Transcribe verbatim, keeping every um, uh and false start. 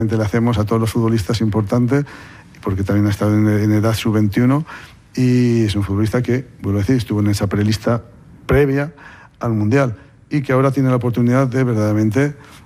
Le hacemos a todos los futbolistas importantes, porque también ha estado en, en edad sub veintiuno y es un futbolista que, vuelvo a decir, estuvo en esa prelista previa al Mundial y que ahora tiene la oportunidad de verdaderamente